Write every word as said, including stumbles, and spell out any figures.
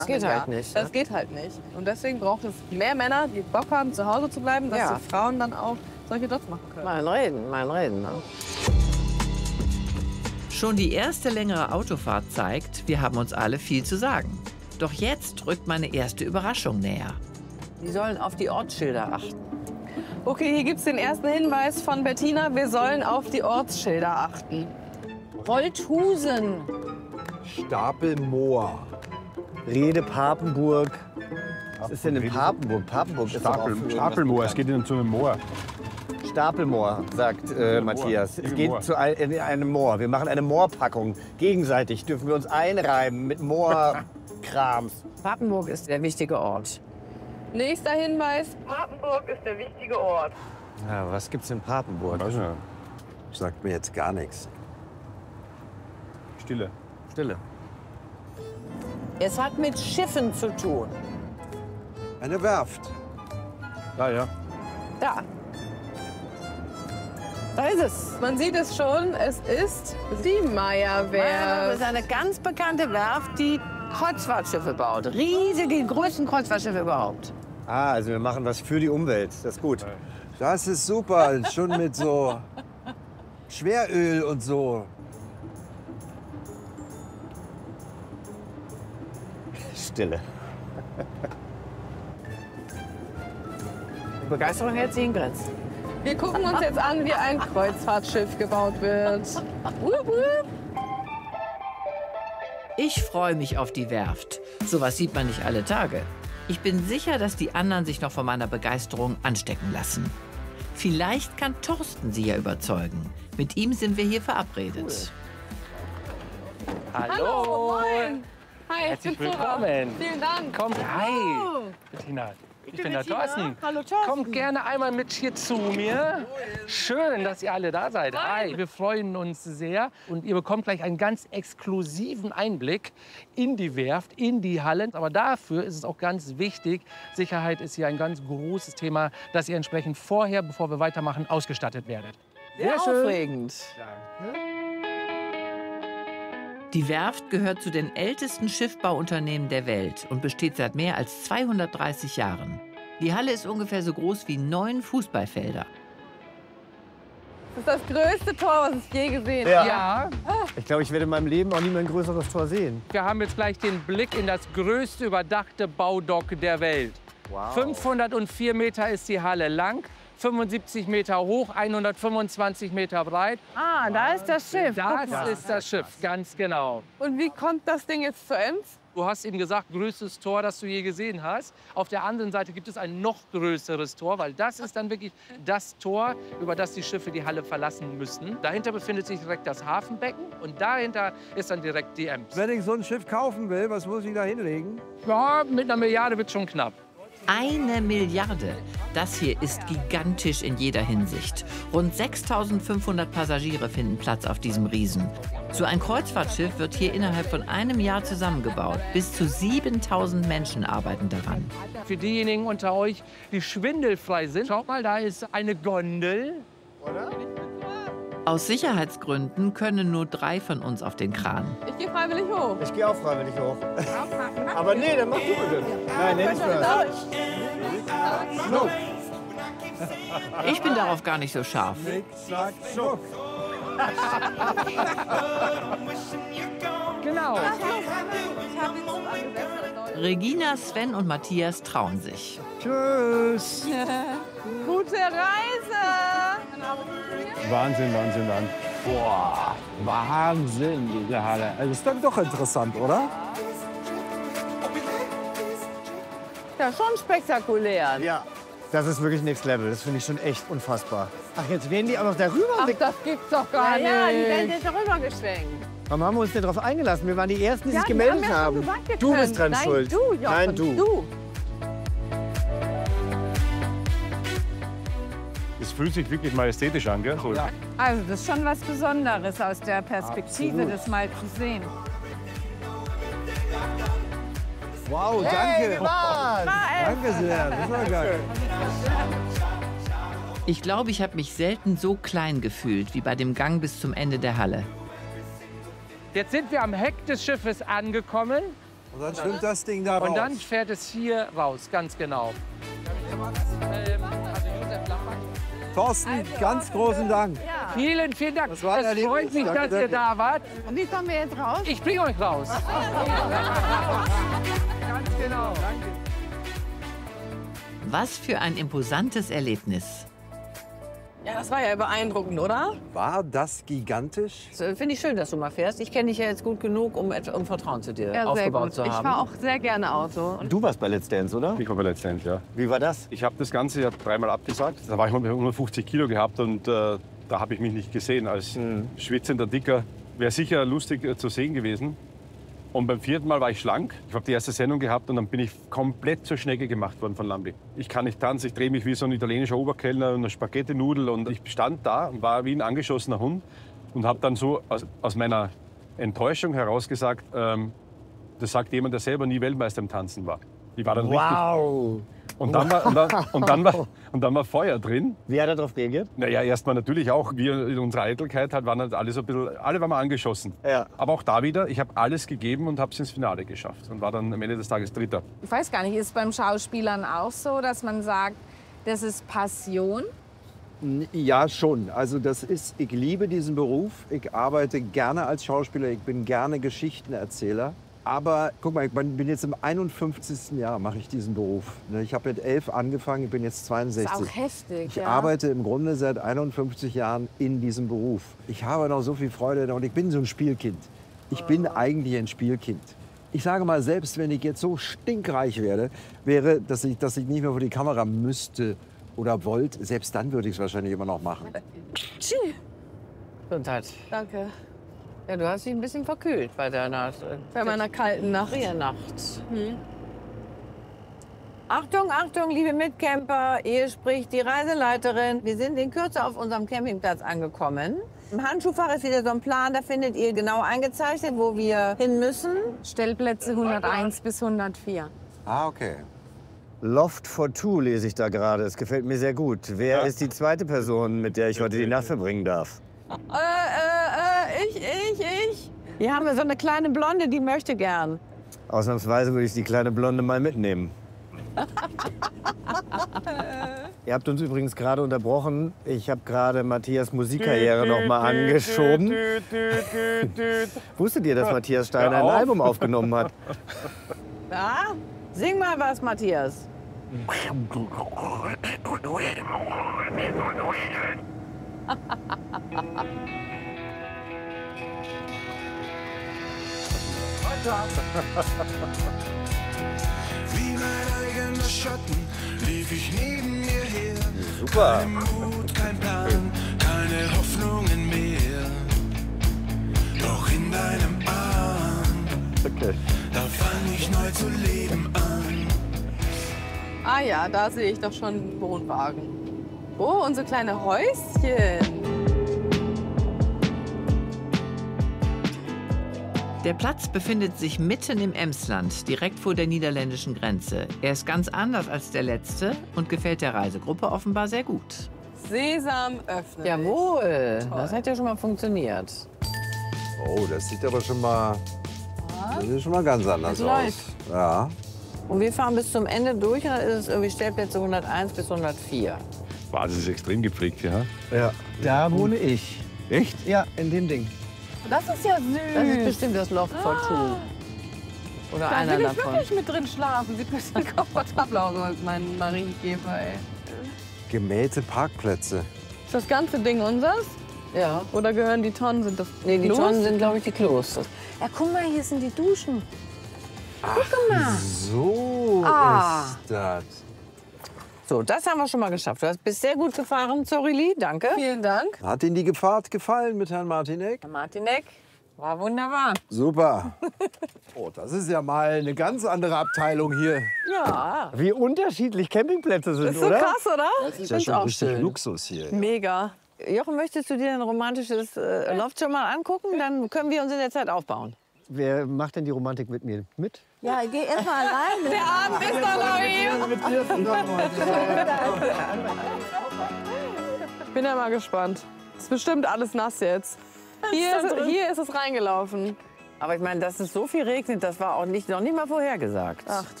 Das geht halt nicht. Das ne? geht halt nicht. Und deswegen braucht es mehr Männer, die Bock haben, zu Hause zu bleiben, dass Ja. die Frauen dann auch solche Jobs machen können. Mal reden, mal reden. Ne? Schon die erste längere Autofahrt zeigt, wir haben uns alle viel zu sagen. Doch jetzt rückt meine erste Überraschung näher. Die sollen auf die Ortsschilder achten. Okay, hier gibt es den ersten Hinweis von Bettina. Wir sollen auf die Ortsschilder achten. Holthusen. Stapelmoor. Rede Papenburg. Was ist denn in Papenburg? Papenburg ist doch auch Stapel, für Stapelmoor, es geht in zu einem Moor. Stapelmoor, sagt äh, Matthias. Es geht zu ein, in einem Moor. Wir machen eine Moorpackung. Gegenseitig dürfen wir uns einreiben mit Moorkrams. Papenburg ist der wichtige Ort. Nächster Hinweis. Papenburg ist der wichtige Ort. Ja, was gibt's in Papenburg? Weiß nicht. Sagt mir jetzt gar nichts. Stille. Stille. Es hat mit Schiffen zu tun. Eine Werft. Da, ja. Da. Da ist es. Man sieht es schon, es ist die Das Meyer-Werft. ist eine ganz bekannte Werft, die Kreuzfahrtschiffe baut. Riesige, die größten Kreuzfahrtschiffe überhaupt. Ah, also wir machen was für die Umwelt. Das ist gut. Das ist super. Schon mit so Schweröl und so. Stille. Die Begeisterung hält sich in Grenzen. Wir gucken uns jetzt an, wie ein Kreuzfahrtschiff gebaut wird. Wupp, wupp. Ich freue mich auf die Werft. Sowas sieht man nicht alle Tage. Ich bin sicher, dass die anderen sich noch von meiner Begeisterung anstecken lassen. Vielleicht kann Thorsten sie ja überzeugen. Mit ihm sind wir hier verabredet. Hallo, moin. Hi, Herzlich ich bin Zora. willkommen. Vielen Dank. Kommt, hi, Oh. Bettina. Ich, bin bin der Bettina. Thorsten. Hallo, Thorsten. Kommt gerne einmal mit hier zu mir. Schön, dass ihr alle da seid. Hi. Wir freuen uns sehr. Und ihr bekommt gleich einen ganz exklusiven Einblick in die Werft, in die Hallen. Aber dafür ist es auch ganz wichtig, Sicherheit ist hier ein ganz großes Thema, dass ihr entsprechend vorher, bevor wir weitermachen, ausgestattet werdet. Sehr aufregend. Die Werft gehört zu den ältesten Schiffbauunternehmen der Welt und besteht seit mehr als zweihundertdreißig Jahren. Die Halle ist ungefähr so groß wie neun Fußballfelder. Das ist das größte Tor, was ich je gesehen Ja. habe. Ja, Ich glaube, ich werde in meinem Leben auch nie mehr ein größeres Tor sehen. wir haben jetzt gleich den Blick in das größte überdachte Baudock der Welt. Wow. fünfhundertvier Meter ist die Halle lang, fünfundsiebzig Meter hoch, hundertfünfundzwanzig Meter breit. Ah, da ist das Schiff. Das Guck mal. ist das Schiff, ganz genau. Und wie kommt das Ding jetzt zu Ems? Du hast eben gesagt, größtes Tor, das du je gesehen hast. Auf der anderen Seite gibt es ein noch größeres Tor, weil das ist dann wirklich das Tor, über das die Schiffe die Halle verlassen müssen. Dahinter befindet sich direkt das Hafenbecken und dahinter ist dann direkt die Ems. Wenn ich so ein Schiff kaufen will, was muss ich da hinlegen? Ja, mit einer Milliarde wird schon knapp. Eine Milliarde. Das hier ist gigantisch in jeder Hinsicht. Rund sechstausendfünfhundert Passagiere finden Platz auf diesem Riesen. So ein Kreuzfahrtschiff wird hier innerhalb von einem Jahr zusammengebaut. Bis zu siebentausend Menschen arbeiten daran. Für diejenigen unter euch, die schwindelfrei sind, schaut mal, da ist eine Gondel. Aus Sicherheitsgründen können nur drei von uns auf den Kran. Ich gehe freiwillig hoch. Ich gehe auch freiwillig hoch. Aber nee, dann mach du bitte. Nein, nenn ich mir. Schnuck. Ich bin darauf gar nicht so scharf. Zack, schnuck. Genau. Ich habe ihn so angesetzt. Regina, Sven und Matthias trauen sich. Tschüss. Gute Reise. Wahnsinn, Wahnsinn, Wahnsinn. Boah, Wahnsinn, diese Halle. Also ist dann doch interessant, oder? Ja, schon spektakulär. Ja, das ist wirklich Next Level. Das finde ich schon echt unfassbar. Ach, jetzt werden die auch noch darüber. Ach, das gibt's doch gar Ja, ja, die werden nicht. jetzt darüber geschwenkt. Warum haben wir uns denn darauf eingelassen? Wir waren die Ersten, die Ja, sich die gemeldet haben ja haben. schon gesagt, wir Du können. bist dran Nein, schuld. du, Jochen, Nein, du. du. Es fühlt sich wirklich majestätisch an, gell? So. Also das ist schon was Besonderes aus der Perspektive, das mal zu sehen. Wow, Hey, danke. wir waren. Danke sehr, das war geil. Ich glaube, ich habe mich selten so klein gefühlt wie bei dem Gang bis zum Ende der Halle. Jetzt sind wir am Heck des Schiffes angekommen. Und dann schwimmt das Ding da raus. Und dann fährt es hier raus, ganz genau. Ähm, also Josef Lampert. Thorsten, ganz großen Dank. Vielen, vielen Dank. Das war ein Es freut Erlebnis. mich, Danke, dass ihr danke. da wart. Und wie kommen wir jetzt raus? Ich bringe euch raus. Ganz genau. Was für ein imposantes Erlebnis. Ja, das war ja beeindruckend, oder? War das gigantisch? Finde ich schön, dass du mal fährst. Ich kenne dich ja jetzt gut genug, um, um Vertrauen zu dir Ja, sehr aufgebaut gut. zu Ich haben. fahre auch sehr gerne Auto. Und Du warst bei Let's Dance, oder? Ich war bei Let's Dance, ja. Wie war das? Ich habe das Ganze ja dreimal abgesagt. Da war ich mal hundertfünfzig Kilo gehabt und äh, da habe ich mich nicht gesehen. Als schwitzender Dicker wäre sicher lustig äh, zu sehen gewesen. Und beim vierten Mal war ich schlank. Ich habe die erste Sendung gehabt und dann bin ich komplett zur Schnecke gemacht worden von Lambi. Ich kann nicht tanzen, ich drehe mich wie so ein italienischer Oberkellner und eine Spaghetti-Nudel. Und ich stand da und war wie ein angeschossener Hund und habe dann so aus, aus meiner Enttäuschung heraus gesagt, ähm, das sagt jemand, der selber nie Weltmeister im Tanzen war. Ich war dann Wow! richtig. Und dann, war, und, dann, und, dann war, und dann war Feuer drin. Wie hat er darauf reagiert? Naja, erstmal natürlich auch, wir in unserer Eitelkeit halt waren halt alle so ein bisschen, alle waren mal angeschossen. Ja. Aber auch da wieder, ich habe alles gegeben und habe es ins Finale geschafft und war dann am Ende des Tages Dritter. Ich weiß gar nicht, ist es beim Schauspielern auch so, dass man sagt, das ist Passion? Ja, schon. Also das ist, ich liebe diesen Beruf. Ich arbeite gerne als Schauspieler. Ich bin gerne Geschichtenerzähler. Aber guck mal, ich bin jetzt im einundfünfzigsten Jahr mache ich diesen Beruf. Ich habe mit elf angefangen, ich bin jetzt Das zweiundsechzig. ist auch heftig. Ich ja. arbeite im Grunde seit einundfünfzig Jahren in diesem Beruf. Ich habe noch so viel Freude und ich bin so ein Spielkind. Ich bin eigentlich ein Spielkind. Ich sage mal, selbst wenn ich jetzt so stinkreich werde, wäre, dass ich, dass ich nicht mehr vor die Kamera müsste oder wollte, selbst dann würde ich es wahrscheinlich immer noch machen. Gesundheit. danke. Ja, du hast dich ein bisschen verkühlt bei deiner äh, Bei meiner kalten Nacht. Nacht. Hm. Achtung, Achtung, liebe Mitcamper, hier spricht die Reiseleiterin. Wir sind in Kürze auf unserem Campingplatz angekommen. Im Handschuhfach ist wieder so ein Plan, da findet ihr genau eingezeichnet, wo wir hin müssen. Stellplätze hunderteins bis hundertvier. Ah, okay. Loft for Two lese ich da gerade. Es gefällt mir sehr gut. Wer ist die zweite Person, mit der ich heute die Nacht verbringen darf? Äh, äh, äh, ich, ich, ich. Hier haben wir so eine kleine Blonde, die möchte gern. Ausnahmsweise würde ich die kleine Blonde mal mitnehmen. Ihr habt uns übrigens gerade unterbrochen. Ich habe gerade Matthias Musikkarriere noch mal angeschoben. Wusstet ihr, dass Matthias Steiner ein Album aufgenommen hat? Ja? Sing mal was, Matthias. Wie mein eigener Schatten lief ich neben mir her. Super. Kein Mut, kein Plan, keine Hoffnungen mehr. Doch in deinem Arm, Okay. da fang ich neu zu leben an. Ah ja, da sehe ich doch schon einen Wohnwagen. Oh, unsere kleine Häuschen. Der Platz befindet sich mitten im Emsland, direkt vor der niederländischen Grenze. Er ist ganz anders als der letzte und gefällt der Reisegruppe offenbar sehr gut. Sesam öffnet. Jawohl, das hat ja schon mal funktioniert. Oh, das sieht aber schon mal, das sieht schon mal ganz anders Das aus. läuft. Ja. Und wir fahren bis zum Ende durch und dann ist es irgendwie Stellplätze hunderteins bis hundertvier. Wow, das ist extrem gepflegt, ja. Ja. Da wohne ich. Echt? Ja, in dem Ding. Das ist ja süß. Das ist bestimmt das Loft for Two. Oder Da einer will ich davon. wirklich mit drin schlafen. Sieht ein bisschen komfortabler aus als mein Marienkäfer, ey. Gemähte Parkplätze. Ist das ganze Ding unseres? Ja. Oder gehören die Tonnen, sind das Nee, die Klos? Tonnen sind, glaube ich, die Klos. Ja, guck mal, hier sind die Duschen. So Ah. ist das. So, das haben wir schon mal geschafft. Du bist sehr gut gefahren, Zorili. Danke. Vielen Dank. Hat Ihnen die Gefahrt gefallen mit Herrn Martinek? Martinek, war wunderbar. Super. Oh, das ist ja mal eine ganz andere Abteilung hier. Ja. Wie unterschiedlich Campingplätze sind, Ist so oder? krass, oder? Das ist ja schon auch richtig schön. Luxus hier. Mega. Jochen, möchtest du dir ein romantisches äh, Loft schon mal angucken? Dann können wir uns in der Zeit aufbauen. Wer macht denn die Romantik mit mir? Mit? Ja, geh erst mal alleine. Der Abend ist doch noch hier. Ich bin ja mal gespannt. Ist bestimmt alles nass jetzt. Hier ist, hier ist es reingelaufen. Aber ich meine, dass es so viel regnet, das war auch nicht, noch nicht mal vorhergesagt. Ach